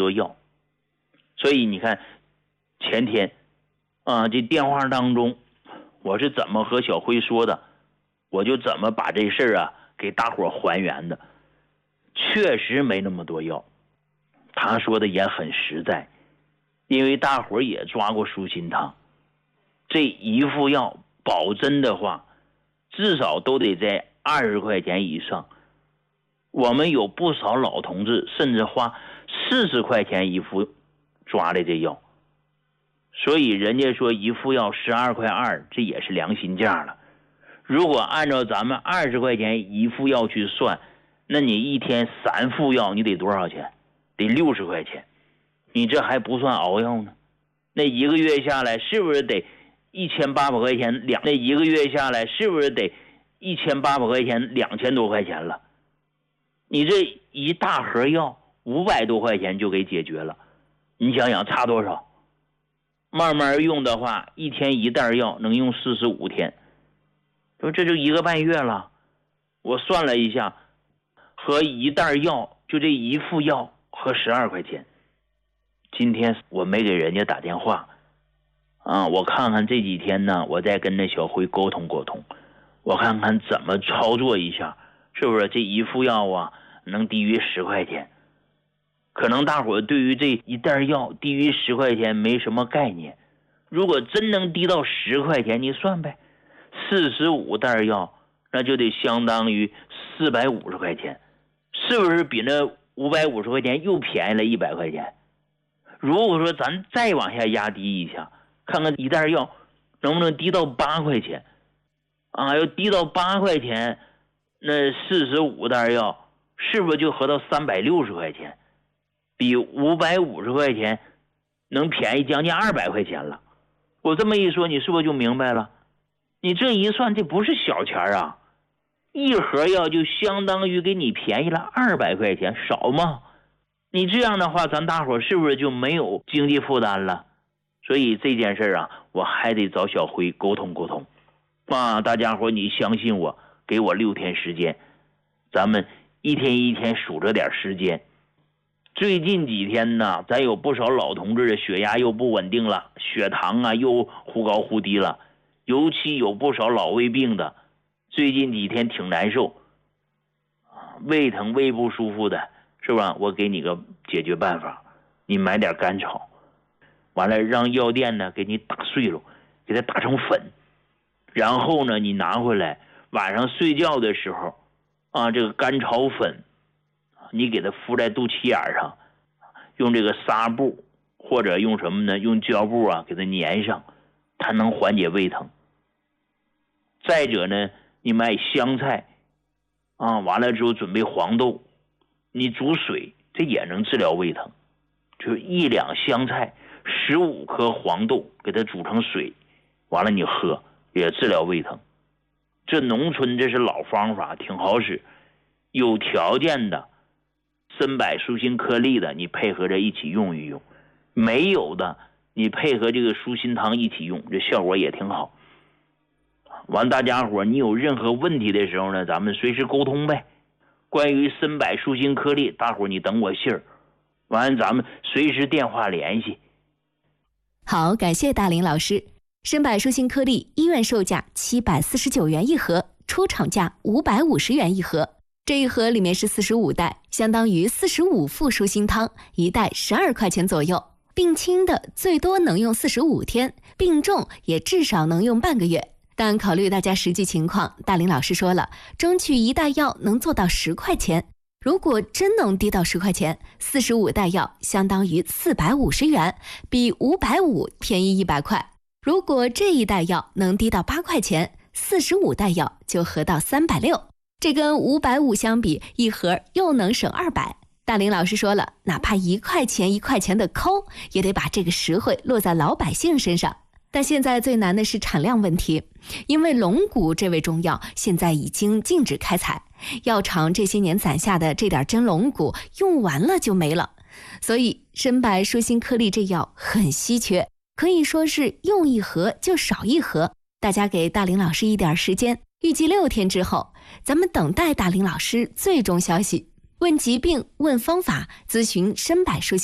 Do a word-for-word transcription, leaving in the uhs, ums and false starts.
多药。所以你看前天啊，这电话当中我是怎么和小辉说的，我就怎么把这事儿啊给大伙还原的。确实没那么多药，他说的也很实在，因为大伙也抓过舒心汤，这一副药保真的话至少都得在二十块钱以上。我们有不少老同志甚至花四十块钱一副抓的这药，所以人家说一副药十二块二，这也是良心价了。如果按照咱们二十块钱一副药去算，那你一天三副药你得多少钱？得六十块钱。你这还不算熬药呢，那一个月下来是不是得一千八百块钱两？那一个月下来是不是得一千八百块钱两千多块钱了？你这一大盒药五百多块钱就给解决了，你想想差多少？慢慢用的话，一天一袋药能用四十五天，说这就一个半月了。我算了一下，和一袋药就这一副药合十二块钱。今天我没给人家打电话啊，我看看这几天呢，我再跟那小辉沟通沟通，我看看怎么操作一下，是不是这一副药啊能低于十块钱？可能大伙对于这一袋药低于十块钱没什么概念，如果真能低到十块钱，你算呗，四十五袋药那就得相当于四百五十块钱，是不是比那五百五十块钱又便宜了一百块钱？如果说咱再往下压低一下，看看一袋药能不能低到八块钱啊？要低到八块钱，那四十五袋药是不是就合到三百六十块钱？比五百五十块钱能便宜将近二百块钱了。我这么一说，你是不是就明白了？你这一算，这不是小钱啊！一盒药就相当于给你便宜了二百块钱，少吗？你这样的话，咱大伙是不是就没有经济负担了？所以这件事啊，我还得找小辉沟通沟通。啊，大家伙你相信我，给我六天时间，咱们一天一天数着点时间。最近几天呢，咱有不少老同志的血压又不稳定了，血糖啊又忽高忽低了，尤其有不少老胃病的，最近几天挺难受，胃疼胃不舒服的，是吧？我给你个解决办法，你买点甘草，完了让药店呢给你打碎了，给它打成粉，然后呢你拿回来，晚上睡觉的时候啊，这个甘草粉你给它敷在肚脐眼上，用这个纱布或者用什么呢？用胶布啊给它粘上，它能缓解胃疼。再者呢，你买香菜啊，完了之后准备黄豆，你煮水，这也能治疗胃疼。就是一两香菜，十五颗黄豆，给它煮成水，完了你喝，也治疗胃疼。这农村这是老方法，挺好使。有条件的参柏舒心颗粒的，你配合着一起用一用；没有的，你配合这个舒心汤一起用，这效果也挺好。完，大家伙你有任何问题的时候呢，咱们随时沟通呗。关于参柏舒心颗粒，大伙你等我信儿，完咱们随时电话联系。 好，感谢大林老师。参柏舒心颗粒医院售价七百四十九元一盒，出厂价五百五十元一盒。这一盒里面是四十五袋，相当于四十五副舒心汤，一袋十二块钱左右。病轻的最多能用四十五天，病重也至少能用半个月。但考虑大家实际情况，大林老师说了，争取一袋药能做到十块钱。如果真能低到十块钱，四十五袋药相当于四百五十元，比五百五便宜一百块。如果这一袋药能低到八块钱，四十五袋药就合到三百六。这跟五百五相比，一盒又能省二百。大林老师说了，哪怕一块钱一块钱的抠，也得把这个实惠落在老百姓身上。但现在最难的是产量问题，因为龙骨这味中药现在已经禁止开采，药厂这些年攒下的这点真龙骨用完了就没了，所以参柏舒心颗粒这药很稀缺，可以说是用一盒就少一盒。大家给大林老师一点时间，预计六天之后，咱们等待大林老师最终消息。问疾病，问方法，咨询参柏舒心